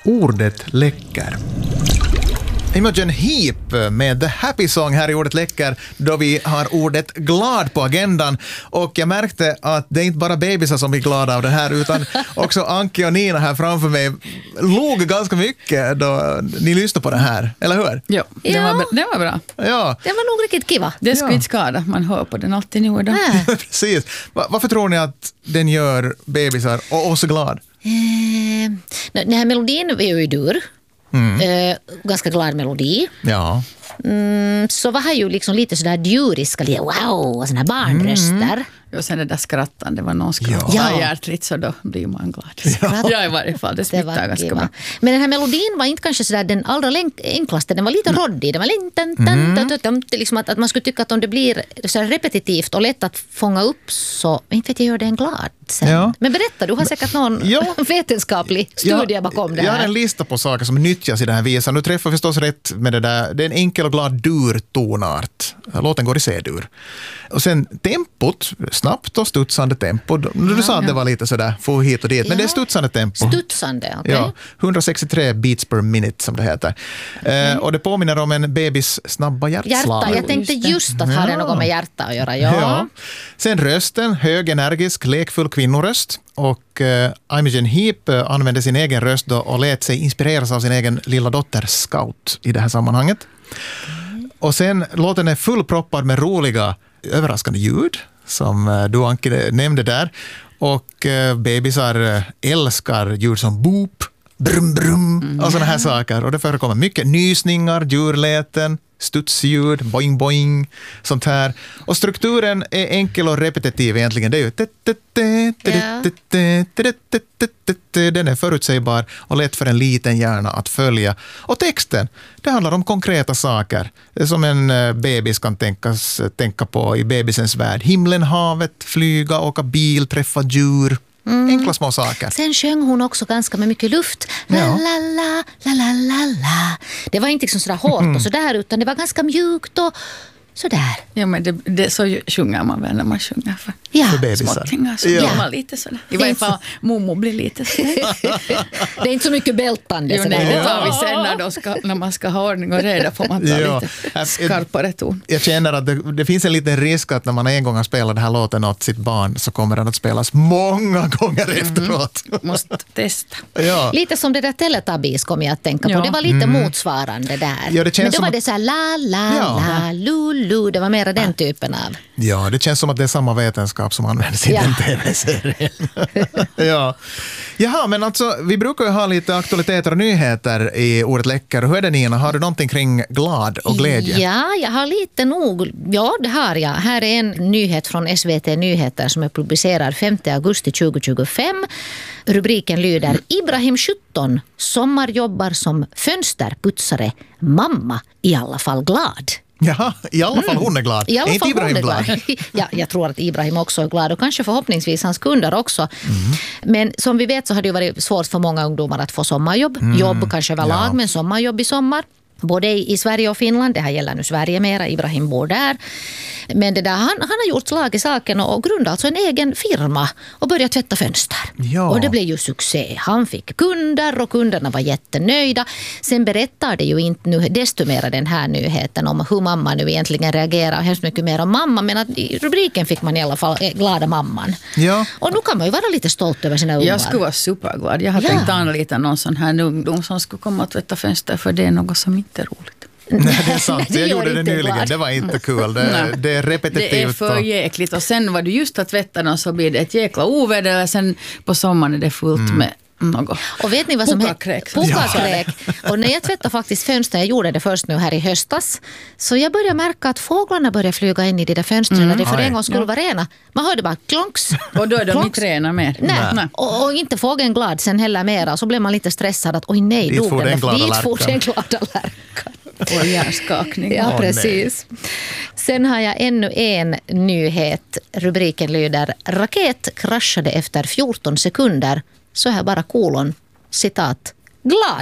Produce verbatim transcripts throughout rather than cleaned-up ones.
Ordet läcker. Imogen Heap med The Happy Song här i Ordet läcker, då vi har ordet glad på agendan. Och jag märkte att det är inte bara bebisar som blir glada av det här, utan också Anki och Nina här framför mig låg ganska mycket då ni lyssnade på det här, eller hur? Jo, det, Ja. var, det var bra. Ja, Det var nog riktigt kiva. Det skulle Ja. inte skada, man hör på den alltid nu och då. Äh. precis. Va- varför tror ni att den gör bebisar och oss glad? Eh, den här melodin är ju dur. Mm. Eh, ganska glad melodi. Ja. Mm, så var här ju liksom lite sådär djuriska, lite wow, och såna här barnröster. Och sen det där skrattan, det var någon skrattar Ja. ja. hjärtligt, så då blir man glad. Ja, i varje fall, det Det smittar var ganska kiva. bra. Men den här melodin var inte kanske sådär den allra länk- enklaste. Den var lite roddig. Den var lite, tan, tan, tan, tan, liksom att, att man skulle tycka att om det blir så här repetitivt och lätt att fånga upp, så inte vet jag, gör det en glad sen. Ja. Men berätta, du har säkert någon Ja. vetenskaplig studie bakom det Jag har här. en lista på saker som nyttjas i den här visan. Du träffar förstås rätt med det där. Det är en enkel och glad dur-tonart. Låten går i C-dur. Och sen tempot, snabbt och studsande tempo. Du sa att det var lite sådär, få hit och dit. Men Ja. det är studsande tempo. Studsande, okej. Ja, hundrasextiotre beats per minute som det heter. Eh, och det påminner om en bebis snabba hjärtslag. Hjärta, jag tänkte Just det. just att ha det Ja. något med hjärta att göra. Ja. Ja. Sen rösten, hög, energisk, lekfull kvinnoröst. Och eh, Imogen Heap eh, använde sin egen röst då och lät sig inspireras av sin egen lilla dotter Scout i det här sammanhanget. Och sen, låten är fullproppad med roliga, överraskande ljud som eh, du, Anki, nämnde där. Och eh, bebisar eh, älskar ljud som boop, brum brum Mm. och såna här saker. Och det förekommer mycket nysningar, djurläten, studsljud, boing boing, sånt här. Och strukturen är enkel och repetitiv egentligen. Det är ju den är förutsägbar och lätt för en liten hjärna att följa. Och texten, det handlar om konkreta saker som en eh, bebis kan tänkas, tänka på i bebisens värld. Himlen, havet, flyga, åka bil, träffa djur. Enkla små saker. Sen sjöng hon också ganska med mycket luft. La, Ja. la, la, la, la, la, la. Det var inte liksom sådär hårt och sådär, utan det var ganska mjukt och sådär. Ja, men det, det, så ju- sjunger man väl när man sjunger för Ja. För bebisar. småttingar. Så Ja. blir man lite sådär. I varje fall, Momo blir lite sådär. Det är inte så mycket bältande. Jo, sådär. nej, det tar vi sen när, de ska, när man ska ha ordning och reda, får man ta Ja. lite skarpare ton. Jag känner att det, det finns en liten risk att när man en gång har spelat den här låten åt sitt barn så kommer den att spelas många gånger efteråt. Måste testa. Ja. Lite som det där Teletubbies kom jag att tänka på. Ja. Det var lite motsvarande där. Ja, det känns Men då som var att- det så här la, la, Ja. la, lu, lu. Det var mer den typen av. Ja, det känns som att det är samma vetenskap som används i Ja. den tv-serien. ja. Jaha, men alltså, vi brukar ju ha lite aktualiteter och nyheter i Ordet läcker. Hur är det, Nina? Har du någonting kring glad och glädje? Ja, jag har lite nog. Ja, det har jag. Här är en nyhet från S V T Nyheter som är publicerad femte augusti tjugohundratjugofem. Rubriken lyder: Ibrahim sjutton sommarjobbar som fönsterputsare. Mamma i alla fall glad. Jaha, i alla fall hon är glad. I alla är inte fall Ibrahim hon är glad? Ja, jag tror att Ibrahim också är glad och kanske förhoppningsvis hans kunder också. Mm. Men som vi vet så har det ju varit svårt för många ungdomar att få sommarjobb. Jobb kanske överlag, Ja. men sommarjobb i sommar. Både i i Sverige och Finland. Det här gäller nu Sverige mera. Ibrahim bor där. Men det där, han, han har gjort slag i saken och grundat alltså en egen firma och börjat tvätta fönster. Ja. Och det blev ju succé. Han fick kunder och kunderna var jättenöjda. Sen berättar det ju inte nu desto mer den här nyheten om hur mamma nu egentligen reagerar. Hemskt mycket mer om mamma, men att i rubriken fick man i alla fall eh, glada mamman. Ja. Och nu kan man ju vara lite stolt över sina ungar. Jag skulle vara superglad. Jag har Ja. tänkt anlita någon sån här ungdom som skulle komma och tvätta fönster, för det är något som inte är roligt. Nej, det är sant. Det Jag gör gjorde det inte nyligen. glad. Det var inte kul. Det, Nej. det är repetitivt. Det är för och- jäkligt. Och sen var det just att tvätta dem så blir det ett jäkla oväder. Eller sen på sommaren är det fullt med något. Och vet ni vad som Pukakräk. Pukakräk. Och när jag tvättade faktiskt fönster, jag gjorde det först nu här i höstas, så jag började märka att fåglarna började flyga in i de där fönstren när det för Oj. en gång skulle vara rena. Man hörde bara klonks. Och då är de klonks. inte rena mer. Nej, Och, och inte fågeln glad sen heller mera. Så blev man lite stressad att oj nej, Dit dog for den den där- glada dit for lärkan. den glada lärkan. Och hjärnskakning. Ja, Åh, precis. Sen har jag ännu en nyhet. Rubriken lyder: raket kraschade efter fjorton sekunder. Så här bara kolon, citat, glad.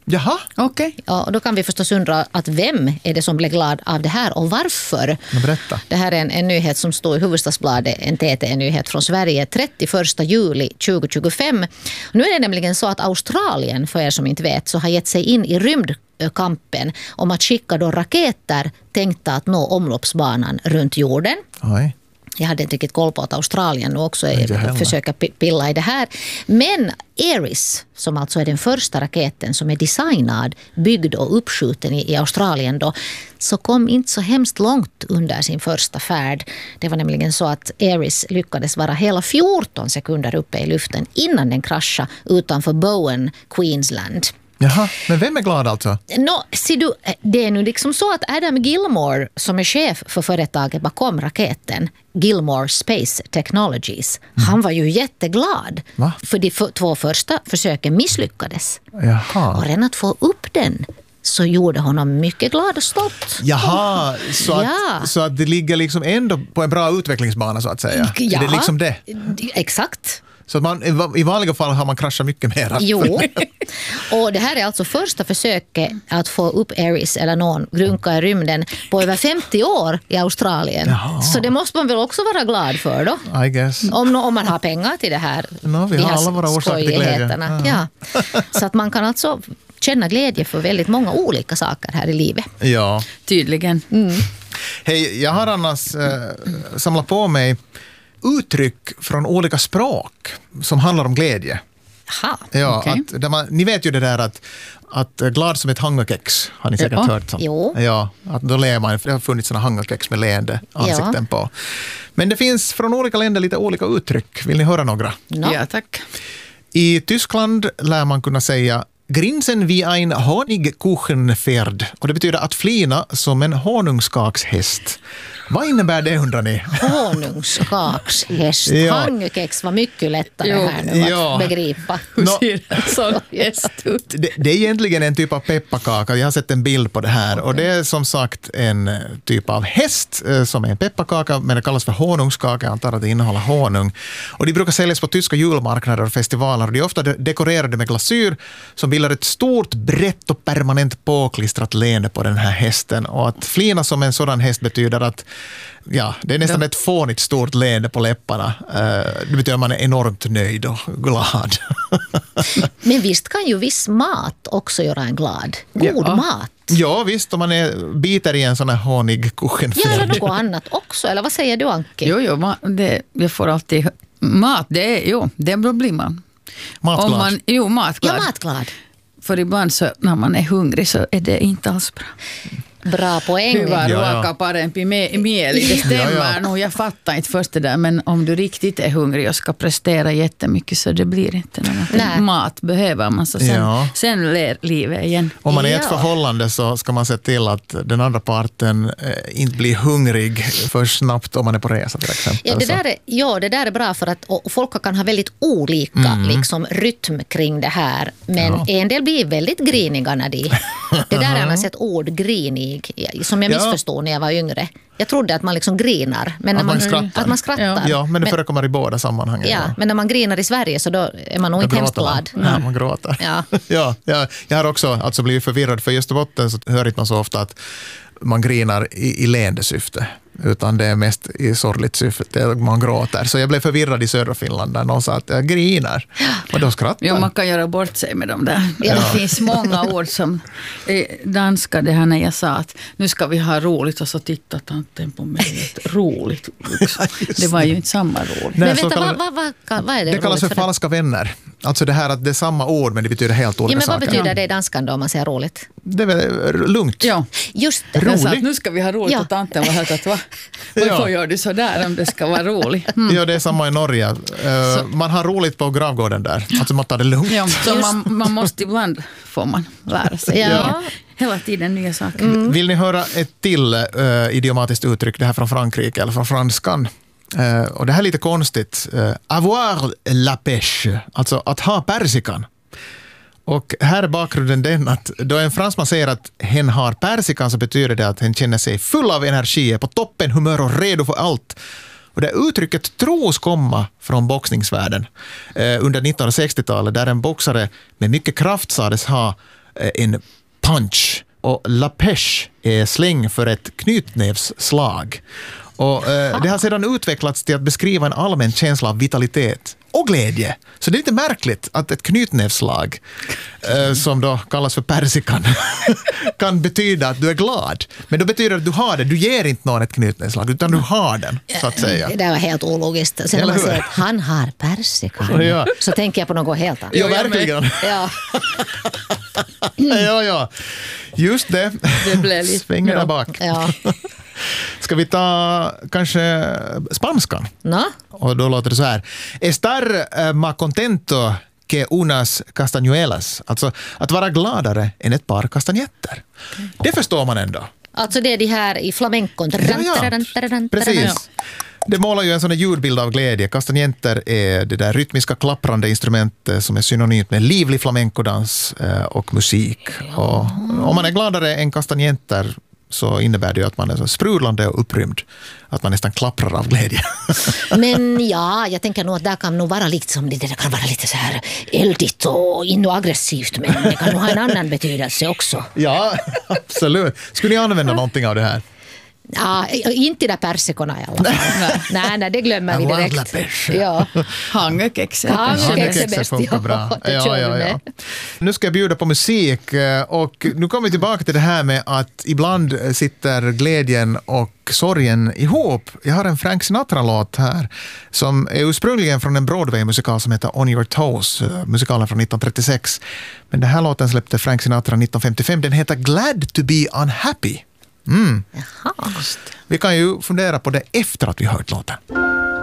Jaha. Okej. Okay. Ja, och då kan vi förstås undra att vem är det som blir glad av det här och varför? Berätta. Det här är en, en nyhet som står i Hufvudstadsbladet, en T T-nyhet från Sverige, trettioförsta juli tjugohundratjugofem. Nu är det nämligen så att Australien, för er som inte vet, så har gett sig in i rymdkampen om att skicka då raketer tänkta att nå omloppsbanan runt jorden. Oj. Jag hade inte riktigt koll på att Australien nu också är, försöker pilla i det här. Men Ares, som alltså är den första raketen som är designad, byggd och uppskjuten i, i Australien då, så kom inte så hemskt långt under sin första färd. Det var nämligen så att Ares lyckades vara hela fjorton sekunder uppe i luften innan den kraschade utanför Bowen, Queensland. Jaha, men vem är glad alltså? No, ser du, det är nu liksom så att Adam Gilmore, som är chef för företaget bakom raketen, Gilmore Space Technologies, mm. han var ju jätteglad. Va? För de för, två första försöken misslyckades. Jaha. Och redan att få upp den så gjorde honom mycket glad och stolt. Jaha, så att, ja. så att det ligger liksom ändå på en bra utvecklingsbana så att säga. Ja, är det liksom det? Exakt. Så att man, i vanliga fall har man kraschat mycket mer. Jo, och det här är alltså första försöket att få upp Ares eller någon grunka i rymden på över femtio år i Australien. Jaha. Så det måste man väl också vara glad för då. I guess. Om, om man har pengar till det här. No, vi har alla våra orsaker till glädje. Ja. Så att man kan alltså känna glädje för väldigt många olika saker här i livet. Ja. Tydligen. Mm. Hej, jag har annars äh, samlat på mig uttryck från olika språk som handlar om glädje. Aha, ja, okay. att, där man, ni vet ju det där att, att glad som ett hangarkex har ni säkert ja. hört. Som, jo. Ja, att då ler man, det har funnits såna hangarkex med leende ansikten ja. på. Men det finns från olika länder lite olika uttryck. Vill ni höra några? No. Ja, tack. I Tyskland lär man kunna säga grinsen wie ein Honigkuchenpferd. Och det betyder att flina som en honungskakshäst. Vad innebär det, undrar ni? Honungskakshäst. Ja. Hangekex var mycket lättare jo. här nu ja. att begripa. Hur ser en sån häst ut? Det, det är egentligen en typ av pepparkaka. Jag har sett en bild på det här. Okay. Och det är som sagt en typ av häst som är en pepparkaka, men det kallas för honungskaka. Jag antar att det innehåller honung. Och de brukar säljas på tyska julmarknader och festivaler. Och de är ofta dekorerade med glasyr som bildar ett stort, brett och permanent påklistrat leende på den här hästen. Och att flina som en sådan häst betyder att ja, det är nästan ja. ett fånigt stort leende på läpparna. Det betyder att man är enormt nöjd och glad. Men visst kan ju viss mat också göra en glad. God ja. mat. Ja, visst. Om man är, biter i en sån här honigkuchenpferd. Ja, eller något annat också. Eller vad säger du, Anki? Jo, jo det, jag får alltid mat. Det är, jo, det blir man. Matglad? Om man, jo, matglad. Ja, matglad. För ibland så, när man är hungrig så är det inte alls bra. Bra poäng. Hyvä ruoka parempi mieli. Det stämmer ja, ja. nog. Jag fattar inte först det där. Men om du riktigt är hungrig och ska prestera jättemycket så det blir inte något. Mat behöver man. Så sen, ja. sen ler livet igen. Om man är i ett förhållande så ska man se till att den andra parten eh, inte blir hungrig för snabbt om man är på resa till exempel. Ja, det där är, ja, det där är bra för att och folk kan ha väldigt olika mm. liksom, rytm kring det här. Men ja. en del blir väldigt griniga när de... Det där är annars ett ord, grinig. Som jag missförstod ja. när jag var yngre. Jag trodde att man liksom grinar. Men när att man, man skrattar. Att man skrattar. Ja, ja men det men, förekommer i båda sammanhangen. Ja, ja, men när man grinar i Sverige så då är man nog inte hemskt glad. Man. Ja, man gråter. Ja. ja, ja, jag har också alltså blivit förvirrad för i Österbotten så hör inte man så ofta att man grinar i, i leendesyfte. Utan det är mest i sorgligt syfte att man gråter. Så jag blev förvirrad i södra Finland där någon sa att jag grinar. Och då skrattar. Ja, man kan göra bort sig med dem där. Ja. Det finns många ord som är danska det här när jag sa att nu ska vi ha roligt och så tittar tanten på mig. Roligt. Det var ju inte samma ord. Men vänta, vad, vad, vad, vad är det? Det kallas för, för falska vänner. Alltså det här att det är samma ord men det betyder helt olika ja, men vad saker. Vad betyder det i danskan då om man säger roligt? Det är väl lugnt. Ja. Just det. Jag sa att nu ska vi ha roligt ja. och tanten var helt att va? Varför ja. gör du så där om det ska vara roligt? Mm. Ja, det är samma i Norge. Uh, man har roligt på gravgården där. Alltså man tar det lugnt. Ja, så man, man måste ibland får man lära sig. Ja. Ja. Hela tiden nya saker. Mm. Vill ni höra ett till uh, idiomatiskt uttryck, det här från Frankrike eller från franskan? Uh, och det här är lite konstigt. Uh, avoir la pêche, alltså att ha persikan. Och här är bakgrunden den att då en fransman säger att hen har persikan så betyder det att hen känner sig full av energi, är på toppen humör och redo för allt. Och det uttrycket tros komma från boxningsvärlden eh, under nittonhundrasextiotalet där en boxare med mycket kraft sades ha en punch. Och la pêche är släng för ett knytnävsslag. Och eh, det har sedan utvecklats till att beskriva en allmän känsla av vitalitet och glädje. Så det är lite märkligt att ett knytnävsslag, eh, som då kallas för persikan, kan betyda att du är glad. Men då betyder det att du har det. Du ger inte någon ett knytnävsslag, utan du har den, så att säga. Det var helt ologiskt. Sen när man säger att han har persikan, ja. Så tänker jag på något helt annat. Ja, verkligen. Ja. ja, ja. Just det. Det blev lite svänger där bak. Ja. Ska vi ta kanske spanskan? No? Och då låter det så här. Estar eh, más contento que unas castañuelas. Alltså att vara gladare än ett par kastanjetter. Okay. Det förstår man ändå. Alltså det är de här i flamencon. Ja, ja. Precis. Det målar ju en sån ljudbild av glädje. Kastanjetter är det där rytmiska klapprande instrumentet som är synonymt med livlig flamencodans och musik. Och om man är gladare än kastanjetter så innebär det ju att man är så sprudlande och upprymd. Att man nästan klapprar av glädje. Men ja, jag tänker nog att det kan nog vara liksom, det kan vara lite så här eldigt och in och aggressivt, men det kan nog ha en annan betydelse också. Ja, absolut. Skulle ni använda någonting av det här? Ja, inte där persikorna i alla fall. nej, nej, det glömmer vi direkt. Ja. Hangökexet. Hangökexet bäst, funkar bra. Ja, ja, ja. Nu ska jag bjuda på musik och nu kommer vi tillbaka till det här med att ibland sitter glädjen och sorgen ihop. Jag har en Frank Sinatra-låt här som är ursprungligen från en Broadway-musikal som heter On Your Toes, musikalen från nittonhundratrettiosex. Men den här låten släppte Frank Sinatra nittonhundrafemtiofem. Den heter Glad to be unhappy. Mm. Jaha. Vi kan ju fundera på det efter att vi hört låten.